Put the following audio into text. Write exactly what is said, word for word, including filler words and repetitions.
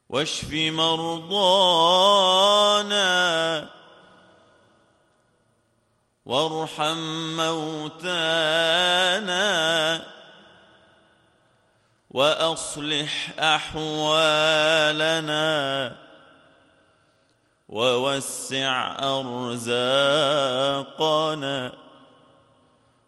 واشف مرضانا وارحم موتانا وأصلح أحوالنا ووسع أرزاقنا